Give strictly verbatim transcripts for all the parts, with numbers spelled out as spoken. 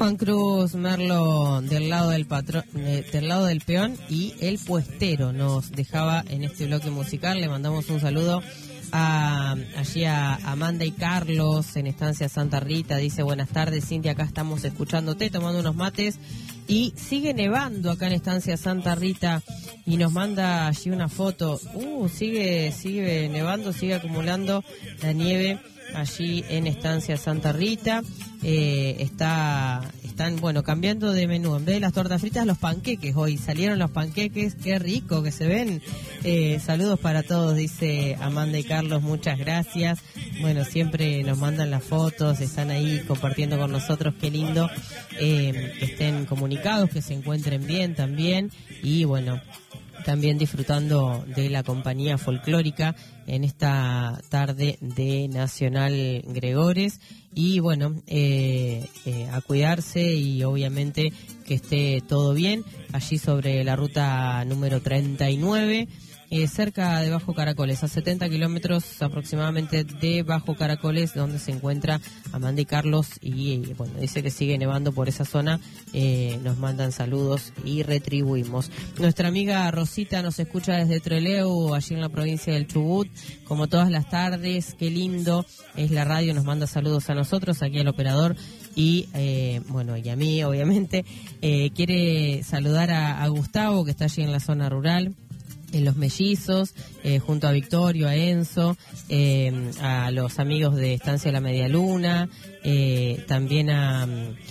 Juan Cruz Merlo del lado del patrón, eh, del lado del peón, y el puestero nos dejaba en este bloque musical. Le mandamos un saludo a, allí a Amanda y Carlos en Estancia Santa Rita. Dice: buenas tardes, Cintia, acá estamos escuchándote, tomando unos mates, y sigue nevando acá en Estancia Santa Rita, y nos manda allí una foto. Uh, sigue, sigue nevando, sigue acumulando la nieve allí en Estancia Santa Rita. Eh, está, están, bueno, cambiando de menú. En vez de las tortas fritas, los panqueques. Hoy salieron los panqueques, qué rico que se ven. Eh, saludos para todos, dice Amanda y Carlos, muchas gracias. Bueno, siempre nos mandan las fotos, están ahí compartiendo con nosotros, qué lindo eh, que estén comunicados, que se encuentren bien también, y bueno, también disfrutando de la compañía folclórica en esta tarde de Nacional Gregores. Y bueno, eh, eh, a cuidarse, y obviamente que esté todo bien allí sobre la ruta número treinta y nueve, eh, cerca de Bajo Caracoles, a setenta kilómetros aproximadamente de Bajo Caracoles, donde se encuentra Amanda y Carlos. Y, y bueno, dice que sigue nevando por esa zona. Eh, nos mandan saludos y retribuimos. Nuestra amiga Rosita nos escucha desde Trelew, allí en la provincia del Chubut, como todas las tardes. Qué lindo es la radio, nos manda saludos a nosotros, aquí al operador, y eh, bueno, y a mí obviamente. Eh, quiere saludar a, a Gustavo, que está allí en la zona rural, en Los Mellizos, eh, junto a Victorio, a Enzo, eh, a los amigos de Estancia La Media Luna, eh, también a,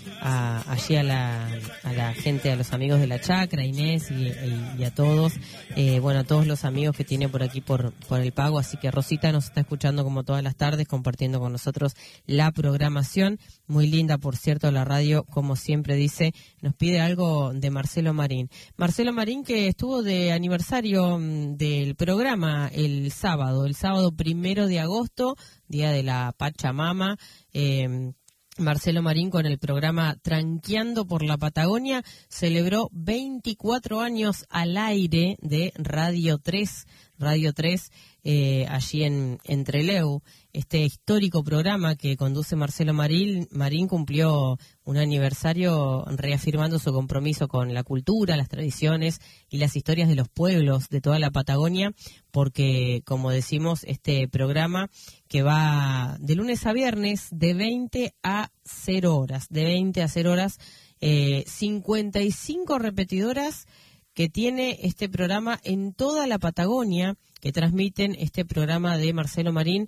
a allí a la, a la gente, a los amigos de la Chacra, Inés y, y, y a todos, eh, bueno, a todos los amigos que tiene por aquí por, por el Pago. Así que Rosita nos está escuchando como todas las tardes, compartiendo con nosotros la programación. Muy linda, por cierto, la radio, como siempre dice. Nos pide algo de Marcelo Marín. Marcelo Marín, que estuvo de aniversario del programa el sábado, el sábado primero de agosto, día de la Pachamama. Eh, Marcelo Marín, con el programa Tranqueando por la Patagonia, celebró veinticuatro años al aire de Radio tres, Radio tres, eh, allí en, en Trelew. Este histórico programa que conduce Marcelo Marín, Marín cumplió un aniversario reafirmando su compromiso con la cultura, las tradiciones y las historias de los pueblos de toda la Patagonia, porque, como decimos, este programa, que va de lunes a viernes de veinte a cero horas, de veinte a cero horas, eh, cincuenta y cinco repetidoras que tiene este programa en toda la Patagonia, que transmiten este programa de Marcelo Marín.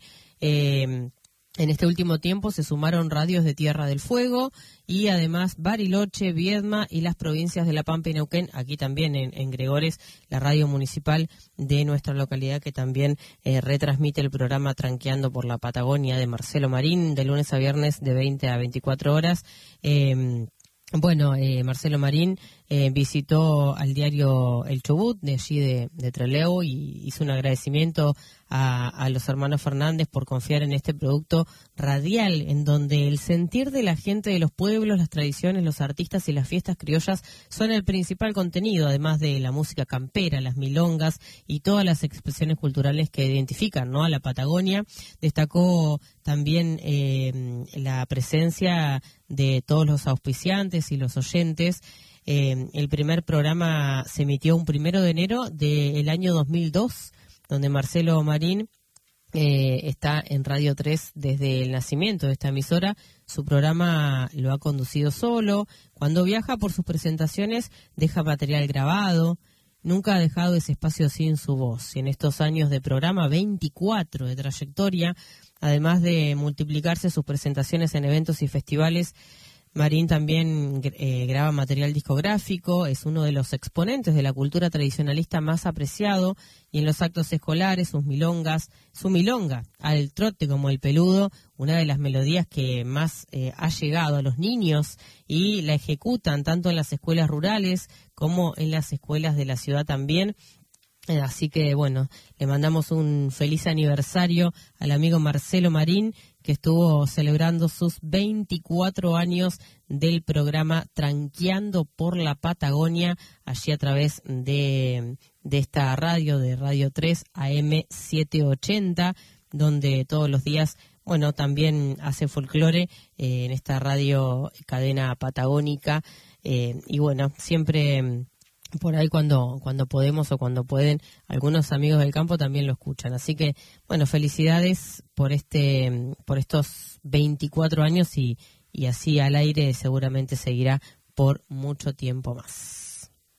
Eh, en este último tiempo se sumaron radios de Tierra del Fuego, y además Bariloche, Viedma y las provincias de La Pampa y Neuquén. Aquí también en, en Gregores, la radio municipal de nuestra localidad, que también eh, retransmite el programa Tranqueando por la Patagonia de Marcelo Marín, de lunes a viernes de veinte a veinticuatro horas. Eh, Bueno, eh, Marcelo Marín eh, visitó al diario El Chubut, de allí de, de Trelew, y hizo un agradecimiento a, a los hermanos Fernández por confiar en este producto radial, en donde el sentir de la gente de los pueblos, las tradiciones, los artistas y las fiestas criollas son el principal contenido, además de la música campera, las milongas y todas las expresiones culturales que identifican, ¿no?, a la Patagonia. Destacó también eh, la presencia de todos los auspiciantes y los oyentes. Eh, el primer programa se emitió un primero de enero del año dos mil dos, donde Marcelo Marín eh, está en Radio tres desde el nacimiento de esta emisora. Su programa lo ha conducido solo. Cuando viaja por sus presentaciones, deja material grabado. Nunca ha dejado ese espacio sin su voz. En estos años de programa, veinticuatro de trayectoria, además de multiplicarse sus presentaciones en eventos y festivales, Marín también eh, graba material discográfico. Es uno de los exponentes de la cultura tradicionalista más apreciado, y en los actos escolares, sus milongas, su milonga al trote como el peludo, una de las melodías que más eh, ha llegado a los niños, y la ejecutan tanto en las escuelas rurales como en las escuelas de la ciudad también. Así que, bueno, le mandamos un feliz aniversario al amigo Marcelo Marín, que estuvo celebrando sus veinticuatro años del programa Tranqueando por la Patagonia, allí a través de, de esta radio, de Radio tres A M setecientos ochenta, donde todos los días bueno, también hace folclore eh, en esta radio cadena patagónica, eh, y bueno, siempre por ahí cuando cuando podemos o cuando pueden, algunos amigos del campo también lo escuchan. Así que, bueno, felicidades por este por estos veinticuatro años y, y así al aire seguramente seguirá por mucho tiempo más.